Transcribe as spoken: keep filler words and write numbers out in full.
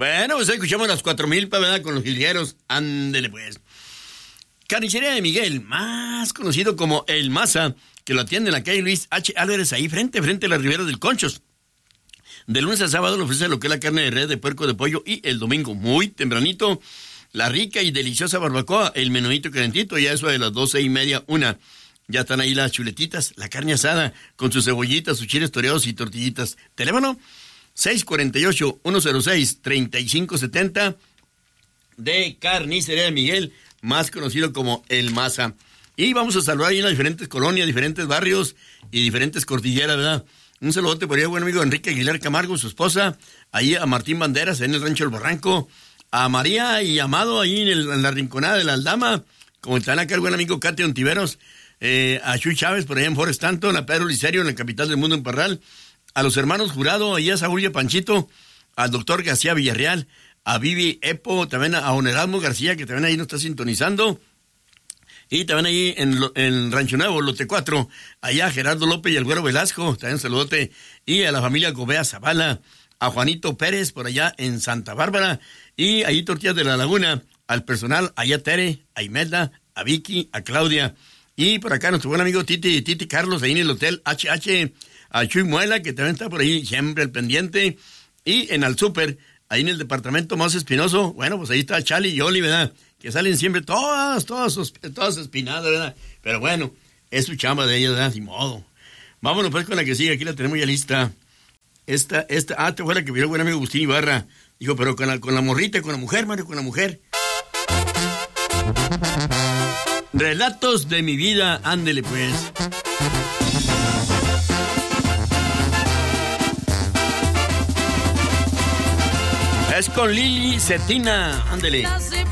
Bueno, pues escuchamos las cuatro mil, ¿verdad? Con los jilgueros. Ándele, pues. Carnicería de Miguel, más conocido como El Maza, que lo atiende en la calle Luis H. Álvarez, ahí frente, frente a la Ribera del Conchos. De lunes a sábado le ofrece lo que es la carne de res, de puerco, de pollo, y el domingo, muy tempranito, la rica y deliciosa barbacoa, el menuito calentito, ya eso de las doce y media, una. Ya están ahí las chuletitas, la carne asada, con sus cebollitas, sus chiles toreados y tortillitas. Teléfono seis cuatro ocho, uno cero seis, tres cinco siete cero de Carnicería de Miguel, más conocido como El Maza. Y vamos a saludar ahí en las diferentes colonias, diferentes barrios y diferentes cordilleras, ¿verdad? Un saludote por ahí, buen amigo Enrique Aguilar Camargo, su esposa, ahí a Martín Banderas, en el Rancho El Barranco, a María y Amado, ahí en, el, en la Rinconada de la Aldama, como están acá el buen amigo Cate Ontiveros, eh, a Chuy Chávez, por allá en Forest Stanton, a Pedro Licerio, en la capital del mundo, en Parral, a los hermanos Jurado, ahí a Saúl y a Panchito, al doctor García Villarreal, a Vivi Epo, también a Don Erasmo García, que también ahí nos está sintonizando, y también ahí en, en Rancho Nuevo, Lote cuatro, allá a Gerardo López y el Güero Velasco, también saludote, y a la familia Gobea Zavala, a Juanito Pérez, por allá en Santa Bárbara, y ahí Tortillas de la Laguna, al personal, allá a Tere, a Imelda, a Vicky, a Claudia, y por acá nuestro buen amigo Titi, Titi Carlos, ahí en el Hotel H H, a Chuy Muela, que también está por ahí, siempre al pendiente, y en Al Súper, ahí en el departamento más espinoso, bueno, pues ahí está Chali y Oli, ¿verdad? Que salen siempre todas, todas, todas espinadas, ¿verdad? Pero bueno, es su chamba de ellas, ¿verdad? Sin modo. Vámonos pues con la que sigue, aquí la tenemos ya lista. Esta, esta, ah, te fue la que vio el buen amigo Agustín Ibarra. Dijo, pero con la, con la morrita, con la mujer, Mario, con la mujer. Relatos de mi vida, ándele pues. Es con Lili Cetina, ándele.